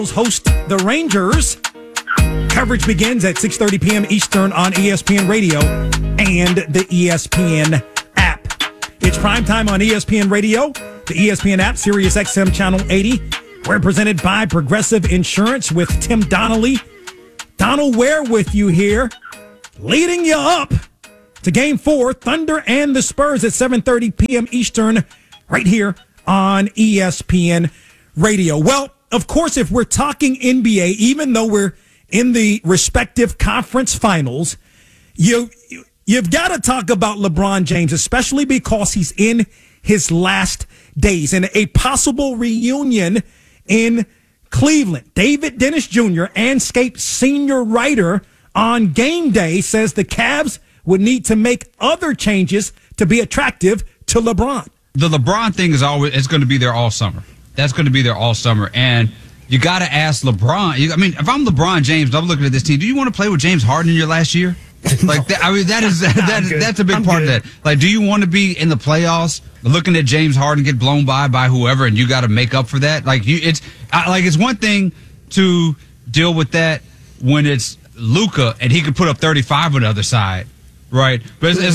host the Rangers. Coverage begins at 6:30 p.m. Eastern on ESPN Radio and the ESPN app. It's primetime on ESPN Radio, the ESPN app, Sirius XM Channel 80. We're presented by Progressive Insurance with Tim Donnelly. Donald Ware with you here, leading you up to Game 4, Thunder and the Spurs at 7:30 p.m. Eastern, right here on ESPN Radio. Well, of course, if we're talking NBA, even though we're in the respective conference finals, you've got to talk about LeBron James, especially because he's in his last days. And a possible reunion in Cleveland. David Dennis Jr., Anscape senior writer on Game Day, says the Cavs would need to make other changes to be attractive to LeBron. The LeBron thing it's going to be there all summer. That's going to be there all summer. And you got to ask LeBron. I mean, if I'm LeBron James and I'm looking at this team, do you want to play with James Harden in your last year? Like, that's a big part of that. Like, do you want to be in the playoffs looking at James Harden get blown by whoever, and you got to make up for that? Like, it's one thing to deal with that when it's Luka and he could put up 35 on the other side, right? But it's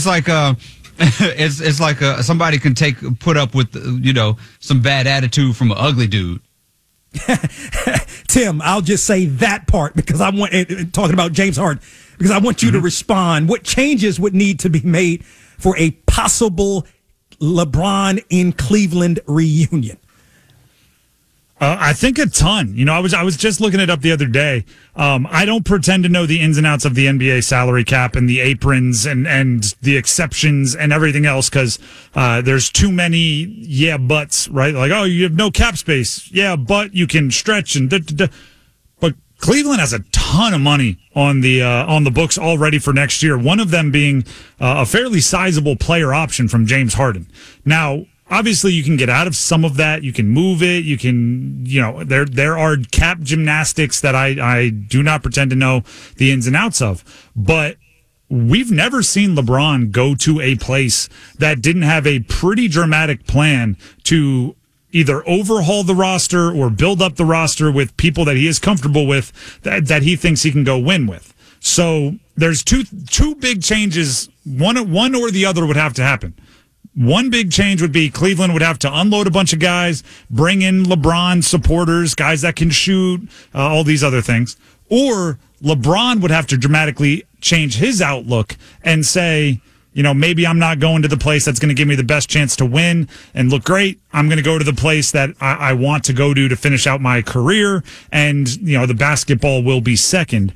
like somebody can put up with some bad attitude from an ugly dude. Tim, I'll just say that part because I want talking about James Harden because I want you to respond. What changes would need to be made for a possible LeBron in Cleveland reunion? I think a ton. I was just looking it up the other day. I don't pretend to know the ins and outs of the NBA salary cap and the aprons and the exceptions and everything else because there's too many buts, right? Like, oh, you have no cap space. Yeah, but you can stretch and But Cleveland has a ton of money on the books already for next year. One of them being a fairly sizable player option from James Harden. Now, obviously, you can get out of some of that. You can move it. You can, there are cap gymnastics that I do not pretend to know the ins and outs of. But we've never seen LeBron go to a place that didn't have a pretty dramatic plan to either overhaul the roster or build up the roster with people that he is comfortable with that he thinks he can go win with. So there's two big changes. One or the other would have to happen. One big change would be Cleveland would have to unload a bunch of guys, bring in LeBron supporters, guys that can shoot, all these other things. Or LeBron would have to dramatically change his outlook and say, maybe I'm not going to the place that's going to give me the best chance to win and look great. I'm going to go to the place that I want to go to finish out my career. And, the basketball will be second.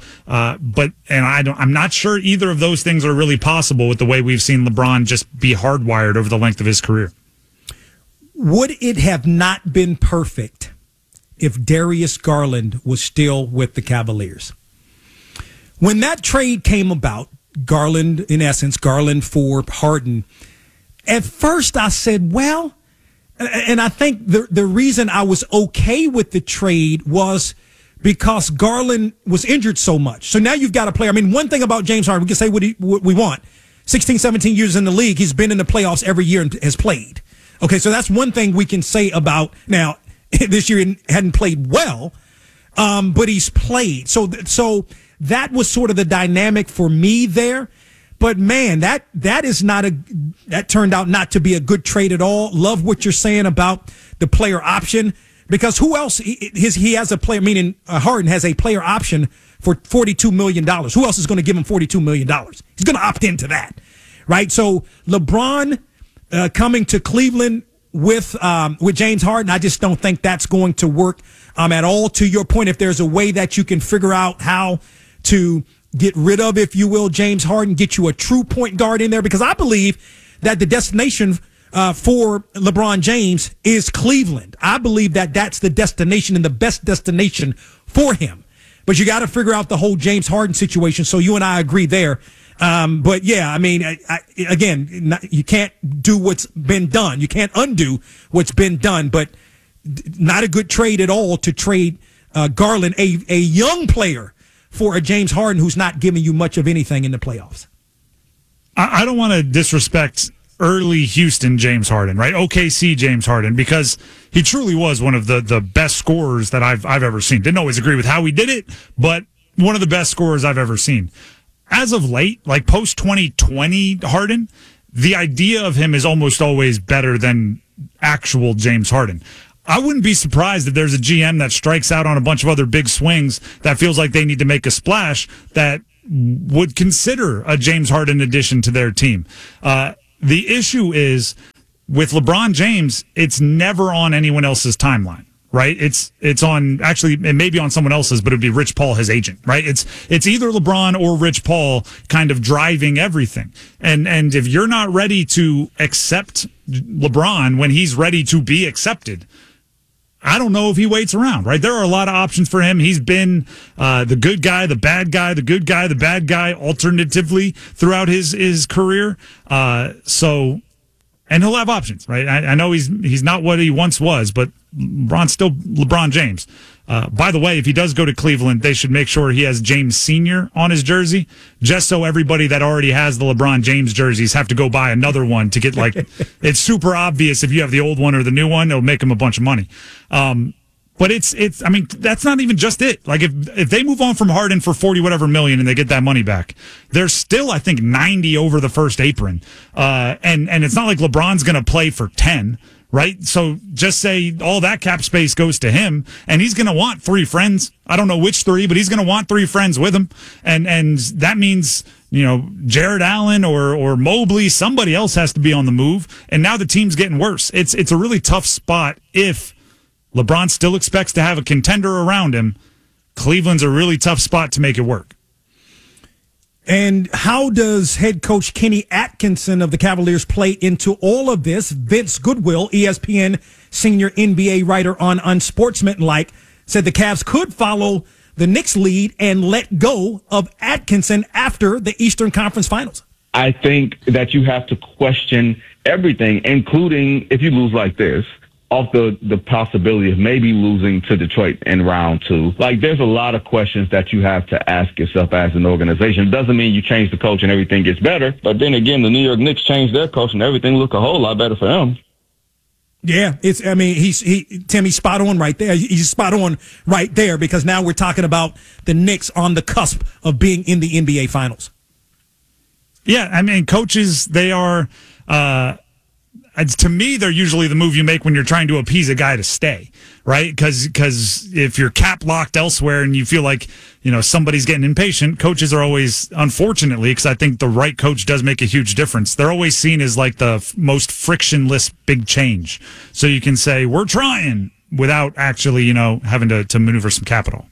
I'm not sure either of those things are really possible with the way we've seen LeBron just be hardwired over the length of his career. Would it have not been perfect if Darius Garland was still with the Cavaliers? When that trade came about, Garland for Harden. At first I said, well, and I think the reason I was okay with the trade was because Garland was injured so much. So now you've got a player. I mean, one thing about James Harden, we can say what we want. 16, 17 years in the league, he's been in the playoffs every year and has played. Okay, so that's one thing we can say about, now, this year he hadn't played well, but he's played. So that was sort of the dynamic for me there. But man, that turned out not to be a good trade at all. Love what you're saying about the player option because who else he has a player, meaning Harden has a player option for $42 million. Who else is going to give him $42 million? He's going to opt into that, right? So LeBron coming to Cleveland with James Harden, I just don't think that's going to work at all. To your point, if there's a way that you can figure out how to get rid of, if you will, James Harden, get you a true point guard in there, because I believe that the destination for LeBron James is Cleveland. I believe that that's the destination and the best destination for him. But you got to figure out the whole James Harden situation. So you and I agree there. But yeah, I mean, again, you can't do what's been done. You can't undo what's been done, but not a good trade at all to trade Garland, a young player, for a James Harden who's not giving you much of anything in the playoffs. I don't want to disrespect early Houston James Harden, right? OKC James Harden, because he truly was one of the best scorers that I've ever seen. Didn't always agree with how he did it, but one of the best scorers I've ever seen. As of late, like post 2020 Harden, the idea of him is almost always better than actual James Harden. I wouldn't be surprised if there's a GM that strikes out on a bunch of other big swings that feels like they need to make a splash that would consider a James Harden addition to their team. The issue is with LeBron James, it's never on anyone else's timeline. Right? It's on, actually, it may be on someone else's, but it'd be Rich Paul, his agent, right? It's either LeBron or Rich Paul kind of driving everything. And if you're not ready to accept LeBron when he's ready to be accepted, I don't know if he waits around, right? There are a lot of options for him. He's been the good guy, the bad guy, the good guy, the bad guy, alternatively throughout his career. And he'll have options, right? I know he's not what he once was, but LeBron's still LeBron James. By the way, if he does go to Cleveland, they should make sure he has James Sr. on his jersey, just so everybody that already has the LeBron James jerseys have to go buy another one to get, like, it's super obvious if you have the old one or the new one, it'll make him a bunch of money. But I mean, that's not even just it. Like, if they move on from Harden for 40 whatever million and they get that money back, they're still, I think, 90 over the first apron. And it's not like LeBron's going to play for 10, right? So just say all that cap space goes to him, and he's going to want 3 friends. I don't know which 3, but he's going to want 3 friends with him. And that means, Jared Allen or Mobley, somebody else has to be on the move. And now the team's getting worse. It's a really tough spot if LeBron still expects to have a contender around him. Cleveland's a really tough spot to make it work. And how does head coach Kenny Atkinson of the Cavaliers play into all of this? Vince Goodwill, ESPN senior NBA writer on Unsportsmanlike, said the Cavs could follow the Knicks lead and let go of Atkinson after the Eastern Conference Finals. I think that you have to question everything, including if you lose like this, off the possibility of maybe losing to Detroit in round 2. Like, there's a lot of questions that you have to ask yourself as an organization. It doesn't mean you change the coach and everything gets better. But then again, the New York Knicks changed their coach and everything looked a whole lot better for them. Yeah, Timmy's spot on right there. He's spot on right there, because now we're talking about the Knicks on the cusp of being in the NBA Finals. Yeah, I mean, coaches, they are... to me, they're usually the move you make when you're trying to appease a guy to stay, right? Because if you're cap locked elsewhere and you feel like, somebody's getting impatient, coaches are always, unfortunately, because I think the right coach does make a huge difference, they're always seen as like the most frictionless big change. So you can say, we're trying, without actually, having to maneuver some capital.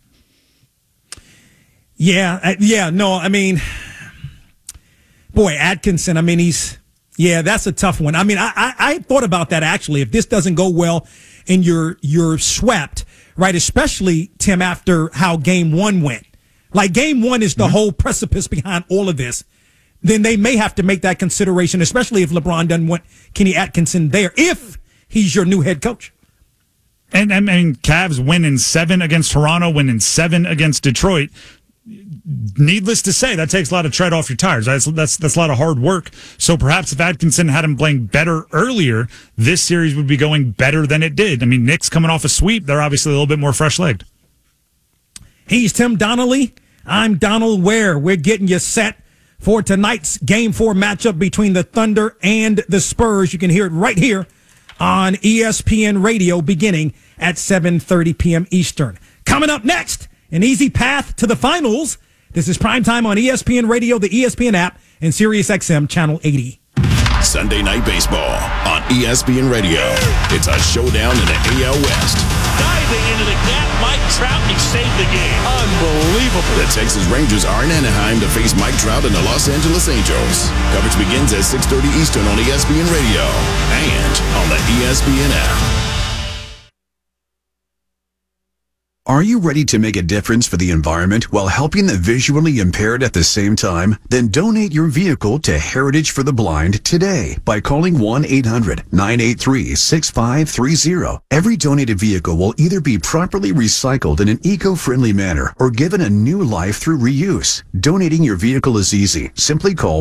Atkinson, yeah, that's a tough one. I mean, I thought about that, actually. If this doesn't go well and you're swept, right, especially, Tim, after how Game 1 went. Like, Game 1 is the whole precipice behind all of this. Then they may have to make that consideration, especially if LeBron doesn't want Kenny Atkinson there, if he's your new head coach. And I mean, Cavs winning 7 against Toronto, winning 7 against Detroit. Needless to say, that takes a lot of tread off your tires. That's a lot of hard work. So perhaps if Atkinson had him playing better earlier, this series would be going better than it did. I mean, Knicks coming off a sweep, they're obviously a little bit more fresh-legged. He's Tim Donnelly. I'm Donald Ware. We're getting you set for tonight's Game 4 matchup between the Thunder and the Spurs. You can hear it right here on ESPN Radio beginning at 7:30 p.m. Eastern. Coming up next, an easy path to the finals. This is Primetime on ESPN Radio, the ESPN app, and SiriusXM Channel 80. Sunday Night Baseball on ESPN Radio. It's a showdown in the AL West. Diving into the gap, Mike Trout, he saved the game. Unbelievable. The Texas Rangers are in Anaheim to face Mike Trout and the Los Angeles Angels. Coverage begins at 6:30 Eastern on ESPN Radio and on the ESPN app. Are you ready to make a difference for the environment while helping the visually impaired at the same time? Then donate your vehicle to Heritage for the Blind today by calling 1-800-983-6530. Every donated vehicle will either be properly recycled in an eco-friendly manner or given a new life through reuse. Donating your vehicle is easy. Simply call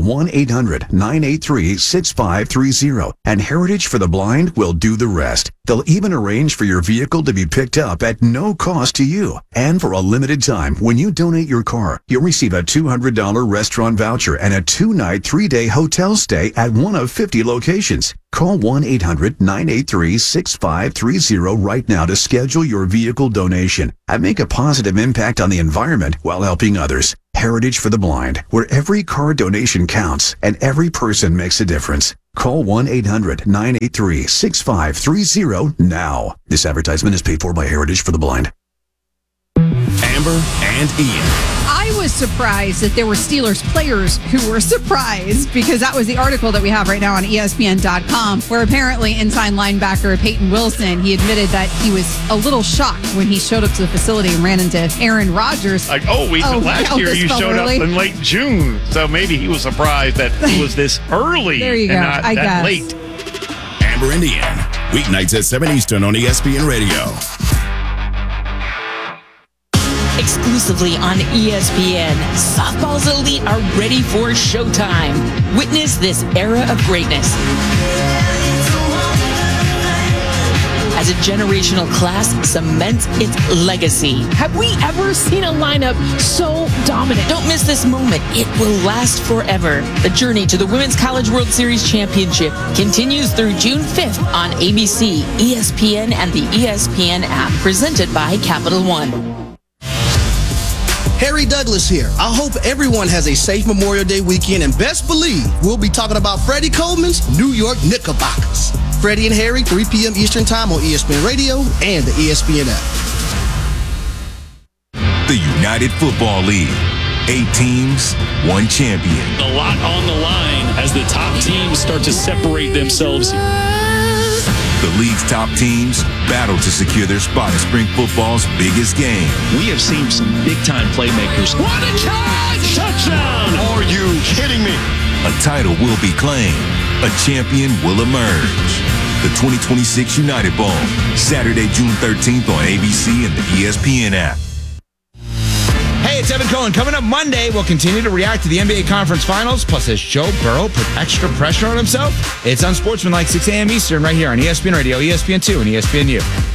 1-800-983-6530 and Heritage for the Blind will do the rest. They'll even arrange for your vehicle to be picked up at no cost to you. And for a limited time, when you donate your car, you'll receive a $200 restaurant voucher and a 2-night, 3-day hotel stay at one of 50 locations. Call 1-800-983-6530 right now to schedule your vehicle donation and make a positive impact on the environment while helping others. Heritage for the Blind, where every car donation counts and every person makes a difference. Call 1-800-983-6530 now. This advertisement is paid for by Heritage for the Blind. Amber and Ian. I was surprised that there were Steelers players who were surprised because that was the article that we have right now on ESPN.com where apparently inside linebacker Peyton Wilson, he admitted that he was a little shocked when he showed up to the facility and ran into Aaron Rodgers. Like, last year you showed up in late June, so maybe he was surprised that it was this early there you go. and not I that guess. late. Amber and Ian. Weeknights at 7 Eastern on ESPN Radio. Exclusively on ESPN, softball's elite are ready for showtime. Witness this era of greatness as a generational class cements its legacy. Have we ever seen a lineup so dominant? Don't miss this moment. It will last forever. The journey to the Women's College World Series Championship continues through June 5th on ABC, ESPN, and the ESPN app, presented by Capital One. Harry Douglas here. I hope everyone has a safe Memorial Day weekend, and best believe we'll be talking about Freddie Coleman's New York Knickerbockers. Freddie and Harry, 3 p.m. Eastern Time on ESPN Radio and the ESPN app. The United Football League. 8 teams, 1 champion. A lot on the line as the top teams start to separate themselves. The league's top teams battle to secure their spot in spring football's biggest game. We have seen some big-time playmakers. What a catch! Touchdown! Are you kidding me? A title will be claimed. A champion will emerge. The 2026 United Bowl, Saturday, June 13th on ABC and the ESPN app. Hey, it's Evan Cohen. Coming up Monday, we'll continue to react to the NBA Conference Finals. Plus, has Joe Burrow put extra pressure on himself? It's Unsportsmanlike, 6 a.m. Eastern, right here on ESPN Radio, ESPN2, and ESPNU.